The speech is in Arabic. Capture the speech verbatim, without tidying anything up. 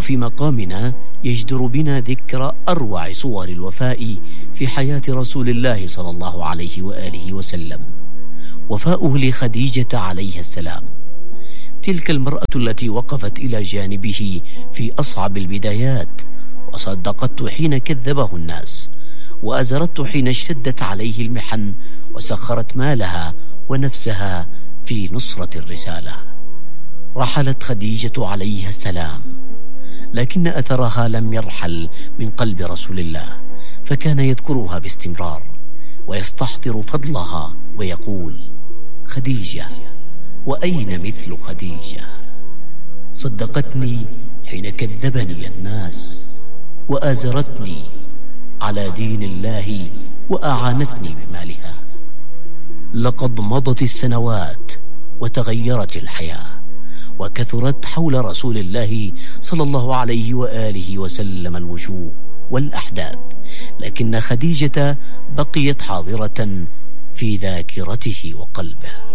وفي مقامنا يجدر بنا ذكر أروع صور الوفاء في حياة رسول الله صلى الله عليه وآله وسلم، وفاؤه لخديجة عليه السلام، تلك المرأة التي وقفت إلى جانبه في أصعب البدايات، وصدقته حين كذبه الناس، وأزرته حين اشتدت عليه المحن، وسخرت مالها ونفسها في نصرة الرسالة. رحلت خديجة عليها السلام، لكن أثرها لم يرحل من قلب رسول الله، فكان يذكرها باستمرار ويستحضر فضلها ويقول: خديجة، وأين مثل خديجة؟ صدقتني حين كذبني الناس، وآزرتني على دين الله، وأعانتني بمالها. لقد مضت السنوات وتغيرت الحياة، وكثرت حول رسول الله صلى الله عليه وآله وسلم الوجوه والأحداث، لكن خديجة بقيت حاضرة في ذاكرته وقلبه.